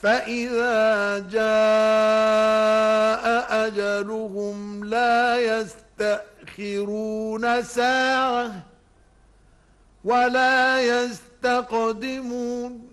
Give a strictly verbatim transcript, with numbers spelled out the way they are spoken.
فإذا جاء أجلهم لا يستأخرون ساعة ولا يستقدمون